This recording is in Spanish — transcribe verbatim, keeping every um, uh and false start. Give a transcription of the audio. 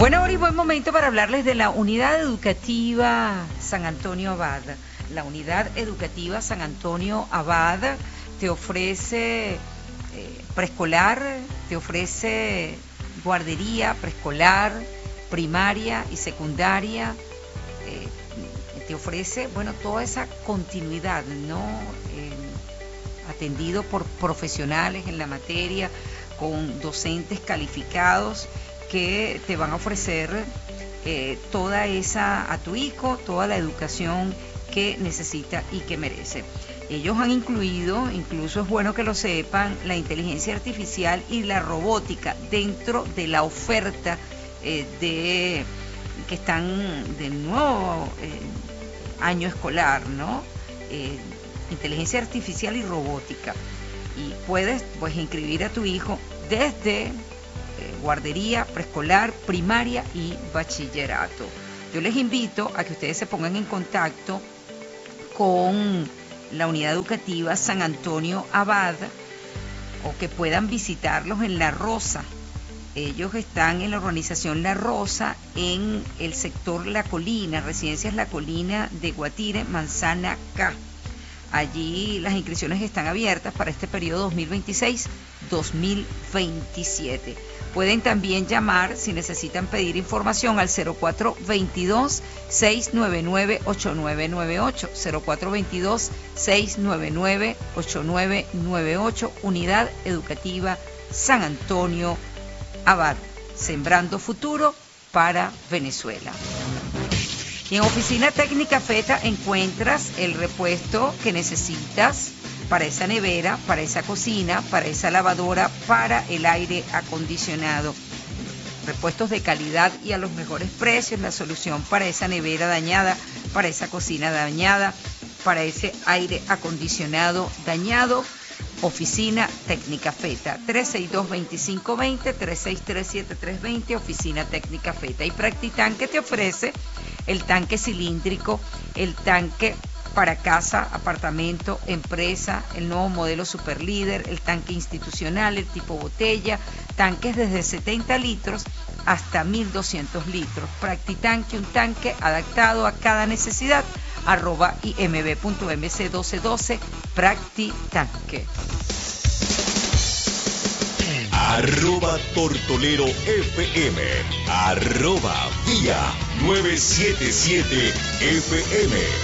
Bueno, ahora es buen momento para hablarles de la Unidad Educativa San Antonio Abad. La Unidad Educativa San Antonio Abad te ofrece eh, preescolar, te ofrece guardería, preescolar, primaria y secundaria, eh, te ofrece, bueno, toda esa continuidad, ¿no? Eh, atendido por profesionales en la materia, con docentes calificados que te van a ofrecer eh, toda esa, a tu hijo, toda la educación que necesita y que merece. Ellos han incluido, incluso es bueno que lo sepan, la inteligencia artificial y la robótica dentro de la oferta eh, de que están del nuevo eh, año escolar, ¿no? Eh, inteligencia artificial y robótica. Y puedes, pues, inscribir a tu hijo desde guardería, preescolar, primaria y bachillerato. Yo les invito a que ustedes se pongan en contacto con la Unidad Educativa San Antonio Abad o que puedan visitarlos en La Rosa. Ellos están en la urbanización La Rosa, en el sector La Colina, Residencias La Colina de Guatire, Manzana K. Allí las inscripciones están abiertas para este periodo dos mil veintiséis dos mil veintisiete. Pueden también llamar si necesitan pedir información al cero cuatro veintidós, seiscientos noventa y nueve, ochenta y nueve noventa y ocho, cero cuatro veintidós, seiscientos noventa y nueve, ochenta y nueve noventa y ocho, Unidad Educativa San Antonio Abad, sembrando futuro para Venezuela. Y en Oficina Técnica Feta encuentras el repuesto que necesitas para esa nevera, para esa cocina, para esa lavadora, para el aire acondicionado. Repuestos de calidad y a los mejores precios, la solución para esa nevera dañada, para esa cocina dañada, para ese aire acondicionado dañado. Oficina Técnica Feta, tres seis dos, dos cinco dos cero, tres seis tres, siete tres dos cero, Oficina Técnica Feta. Y Practitanque te ofrece el tanque cilíndrico, el tanque para casa, apartamento, empresa, el nuevo modelo Superlíder, el tanque institucional, el tipo botella, tanques desde setenta litros hasta mil doscientos litros. Practitanque, un tanque adaptado a cada necesidad. Arroba imb punto mc doce doce, Practitanque. Arroba Tortolero F M, arroba Vía novecientos setenta y siete F M.